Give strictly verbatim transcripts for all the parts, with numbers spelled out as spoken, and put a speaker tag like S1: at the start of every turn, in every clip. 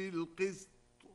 S1: القسط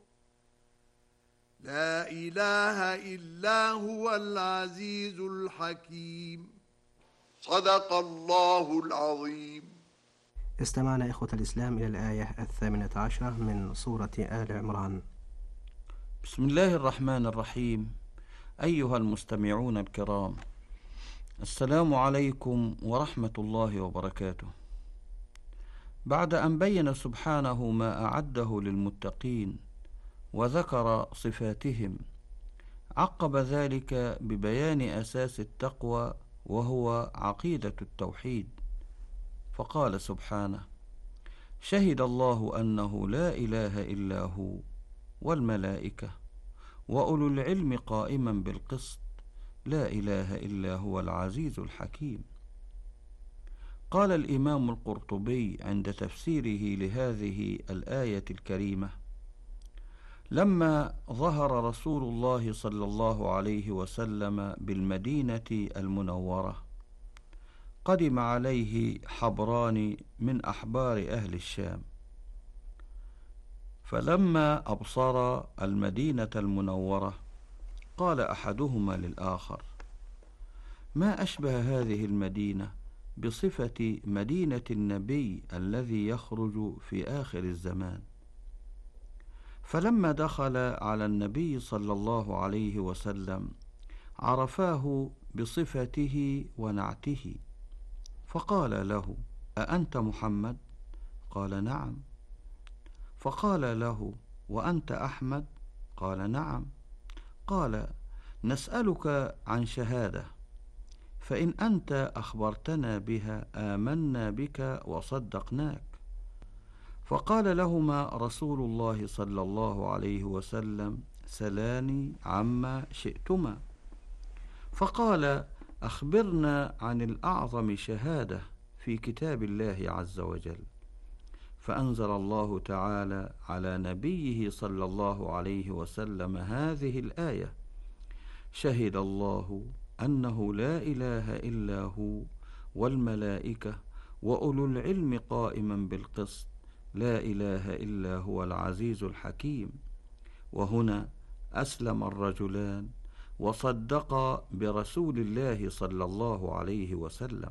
S1: لا إله إلا هو العزيز الحكيم. صدق الله العظيم.
S2: استمعنا إخوة الإسلام إلى الآية الثامنة عشرة من سورة آل عمران.
S3: بسم الله الرحمن الرحيم. أيها المستمعون الكرام، السلام عليكم ورحمة الله وبركاته. بعد أن بين سبحانه ما أعده للمتقين وذكر صفاتهم، عقب ذلك ببيان أساس التقوى وهو عقيدة التوحيد، فقال سبحانه: شهد الله أنه لا إله إلا هو والملائكة وأولو العلم قائما بالقسط لا إله إلا هو العزيز الحكيم. قال الإمام القرطبي عند تفسيره لهذه الآية الكريمة: لما ظهر رسول الله صلى الله عليه وسلم بالمدينة المنورة، قدم عليه حبران من أحبار أهل الشام، فلما أبصر المدينة المنورة قال أحدهما للآخر: ما أشبه هذه المدينة بصفة مدينة النبي الذي يخرج في آخر الزمان. فلما دخل على النبي صلى الله عليه وسلم عرفاه بصفته ونعته، فقال له: أأنت محمد؟ قال: نعم. فقال له: وأنت أحمد؟ قال: نعم. قال: نسألك عن شهادة، فإن أنت أخبرتنا بها آمنا بك وصدقناك. فقال لهما رسول الله صلى الله عليه وسلم: سلاني عما شئتما. فقال: أخبرنا عن الأعظم شهادة في كتاب الله عز وجل. فأنزل الله تعالى على نبيه صلى الله عليه وسلم هذه الآية: شهد الله أنه لا إله إلا هو والملائكة وأولو العلم قائما بالقسط لا إله إلا هو العزيز الحكيم. وهنا أسلم الرجلان وصدقا برسول الله صلى الله عليه وسلم.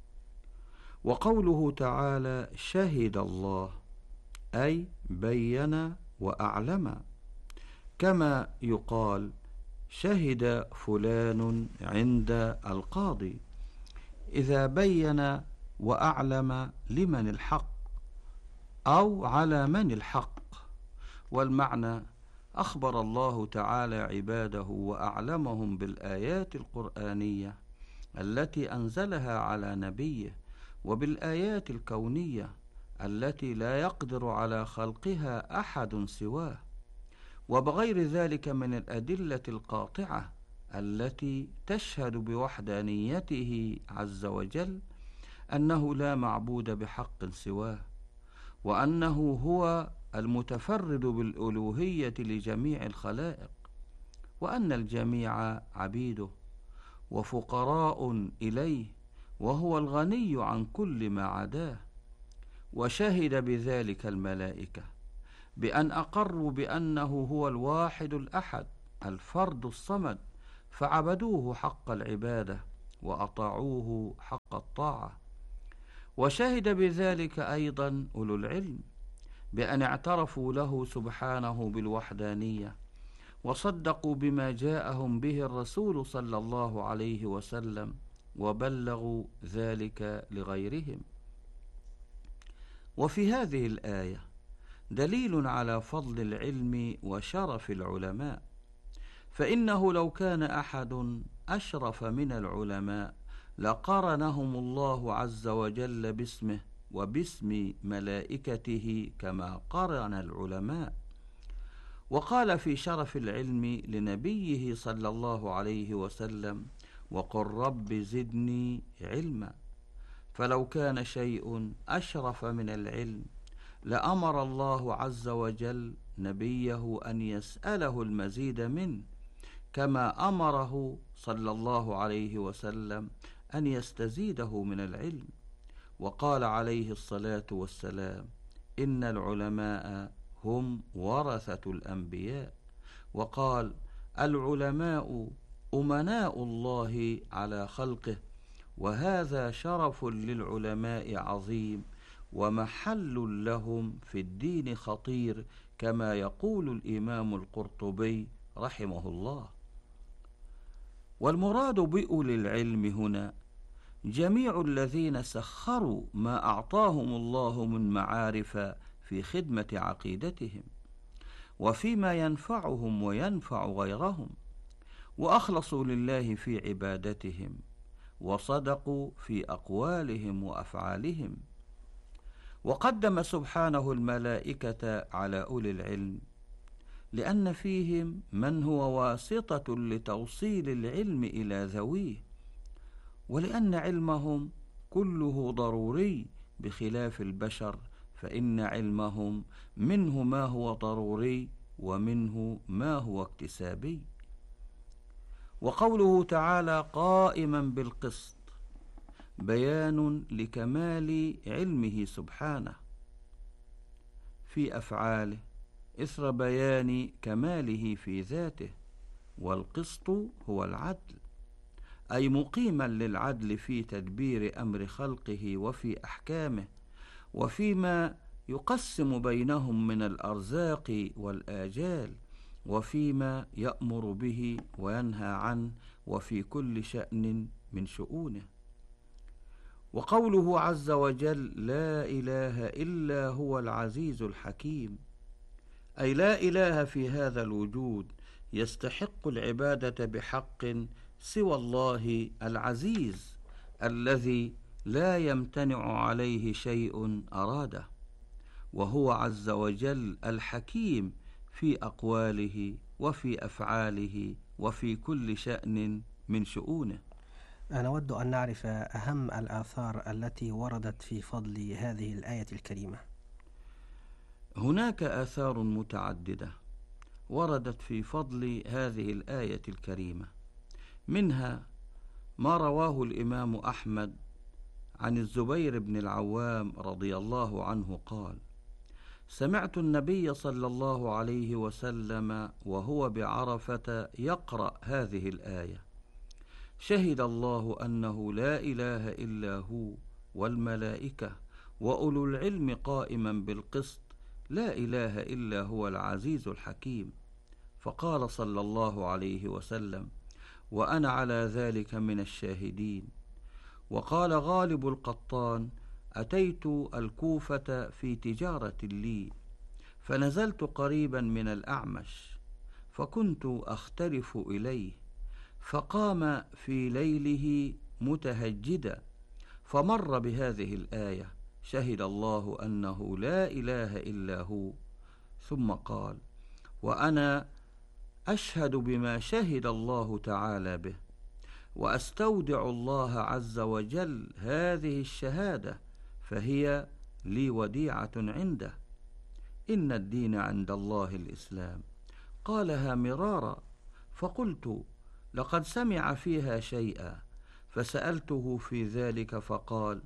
S3: وقوله تعالى شهد الله أي بين وأعلم، كما يقال شهد فلان عند القاضي إذا بين وأعلم لمن الحق أو على من الحق. والمعنى: أخبر الله تعالى عباده وأعلمهم بالآيات القرآنية التي أنزلها على نبيه، وبالآيات الكونية التي لا يقدر على خلقها أحد سواه، وبغير ذلك من الأدلة القاطعة التي تشهد بوحدانيته عز وجل، أنه لا معبود بحق سواه، وأنه هو المتفرد بالألوهية لجميع الخلائق، وأن الجميع عبيده وفقراء إليه، وهو الغني عن كل ما عداه. وشهد بذلك الملائكة بأن أقروا بأنه هو الواحد الأحد الفرد الصمد، فعبدوه حق العبادة وأطاعوه حق الطاعة. وشهد بذلك أيضا أولو العلم بأن اعترفوا له سبحانه بالوحدانية، وصدقوا بما جاءهم به الرسول صلى الله عليه وسلم، وبلغوا ذلك لغيرهم. وفي هذه الآية دليل على فضل العلم وشرف العلماء، فإنه لو كان أحد أشرف من العلماء لقرنهم الله عز وجل باسمه وباسم ملائكته كما قرن العلماء. وقال في شرف العلم لنبيه صلى الله عليه وسلم: وقل رب زدني علما. فلو كان شيء أشرف من العلم لأمر الله عز وجل نبيه أن يسأله المزيد منه، كما أمره صلى الله عليه وسلم أن يستزيده من العلم. وقال عليه الصلاة والسلام: إن العلماء هم ورثة الأنبياء. وقال: العلماء أمناء الله على خلقه، وهذا شرف للعلماء عظيم، ومحل لهم في الدين خطير، كما يقول الإمام القرطبي رحمه الله. والمراد بأولي العلم هنا جميع الذين سخروا ما أعطاهم الله من معارف في خدمة عقيدتهم، وفيما ينفعهم وينفع غيرهم، وأخلصوا لله في عبادتهم، وصدقوا في أقوالهم وأفعالهم. وقدم سبحانه الملائكة على أولي العلم لأن فيهم من هو واسطة لتوصيل العلم إلى ذويه، ولأن علمهم كله ضروري بخلاف البشر، فإن علمهم منه ما هو ضروري ومنه ما هو اكتسابي. وقوله تعالى قائما بالقسط بيان لكمال علمه سبحانه في أفعاله إثر بيان كماله في ذاته. والقسط هو العدل، أي مقيما للعدل في تدبير أمر خلقه وفي أحكامه، وفيما يقسم بينهم من الأرزاق والآجال، وفيما يأمر به وينهى عنه، وفي كل شأن من شؤونه. وقوله عز وجل لا إله إلا هو العزيز الحكيم، أي لا إله في هذا الوجود يستحق العبادة بحق سوى الله العزيز الذي لا يمتنع عليه شيء أراده، وهو عز وجل الحكيم في أقواله وفي أفعاله وفي كل شأن من شؤونه.
S2: نود أن نعرف أهم الآثار التي وردت في فضل هذه الآية الكريمة.
S3: هناك آثار متعددة وردت في فضل هذه الآية الكريمة، منها ما رواه الإمام أحمد عن الزبير بن العوام رضي الله عنه قال: سمعت النبي صلى الله عليه وسلم وهو بعرفة يقرأ هذه الآية: شهد الله أنه لا إله إلا هو والملائكة وأولو العلم قائما بالقسط لا إله إلا هو العزيز الحكيم. فقال صلى الله عليه وسلم: وأنا على ذلك من الشاهدين. وقال غالب القطان: أتيت الكوفة في تجارة لي، فنزلت قريبا من الأعمش، فكنت أختلف إليه، فقام في ليله متهجدا، فمر بهذه الآية: شهد الله أنه لا إله إلا هو، ثم قال: وأنا أشهد بما شهد الله تعالى به، وأستودع الله عز وجل هذه الشهادة، فهي لي وديعة عنده. إن الدين عند الله الإسلام. قالها مرارا، فقلت: لقد سمع فيها شيئا، فسألته في ذلك فقال: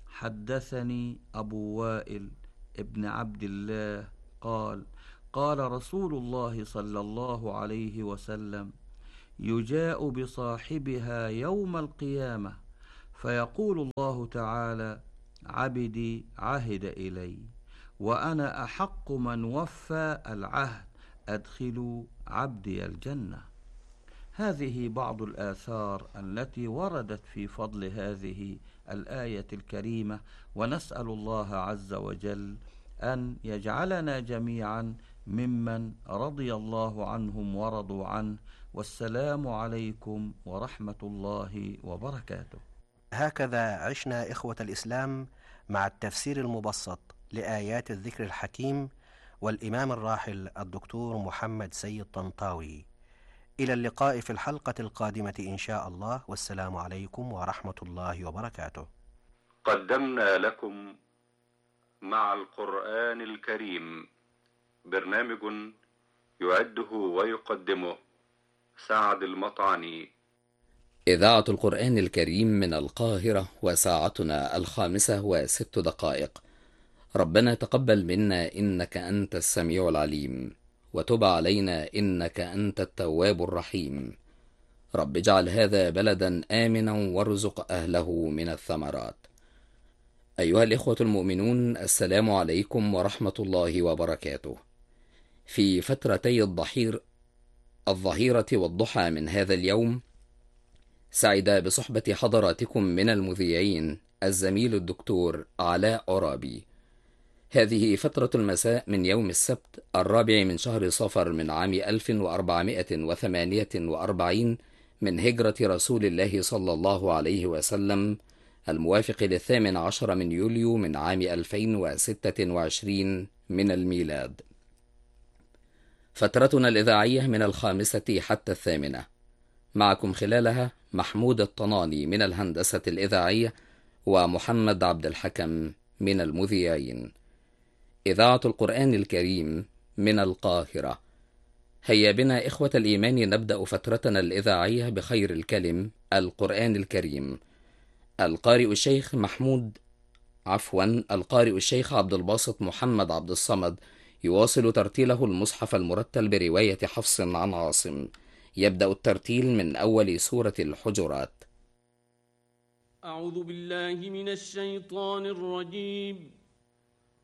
S3: حدثني أبو وائل ابن عبد الله قال: قال رسول الله صلى الله عليه وسلم: يجاء بصاحبها يوم القيامة فيقول الله تعالى: عبدي عهد إلي، وأنا أحق من وفى العهد، أدخلوا عبدي الجنة. هذه بعض الآثار التي وردت في فضل هذه الآية الكريمة، ونسأل الله عز وجل أن يجعلنا جميعا ممن رضي الله عنهم ورضوا عنه. والسلام عليكم ورحمة الله وبركاته.
S2: هكذا عشنا إخوة الإسلام مع التفسير المبسط لآيات الذكر الحكيم والإمام الراحل الدكتور محمد سيد طنطاوي. إلى اللقاء في الحلقة القادمة إن شاء الله، والسلام عليكم ورحمة الله وبركاته.
S4: قدمنا لكم مع القرآن الكريم برنامج يعده ويقدمه سعد المطعني.
S5: إذاعة القرآن الكريم من القاهرة، وساعتنا الخامسة وست دقائق. ربنا تقبل منا إنك أنت السميع العليم، وتب علينا إنك أنت التواب الرحيم. رب اجعل هذا بلدا آمنا وارزق أهله من الثمرات. أيها الإخوة المؤمنون، السلام عليكم ورحمة الله وبركاته. في فترتي الضحير الظهيرة والضحى من هذا اليوم، سعد بصحبة حضراتكم من المذيعين الزميل الدكتور علاء عرابي. هذه فترة المساء من يوم السبت الرابع من شهر صفر من عام ألف وأربعمائة وثمانية وأربعين من هجرة رسول الله صلى الله عليه وسلم، الموافق للثامن عشر من يوليو من عام ألفين وستة وعشرين من الميلاد. فترتنا الإذاعية من الخامسة حتى الثامنة، معكم خلالها محمود الطناني من الهندسة الإذاعية ومحمد عبد الحكم من المذيعين. إذاعة القرآن الكريم من القاهرة. هيا بنا إخوة الإيمان نبدأ فترتنا الإذاعية بخير الكلم القرآن الكريم. القارئ الشيخ محمود عفوا القارئ الشيخ عبد الباسط محمد عبد الصمد يواصل ترتيله المصحف المرتل برواية حفص عن عاصم. يبدأ الترتيل من أول سورة الحجرات.
S6: أعوذ بالله من الشيطان الرجيم.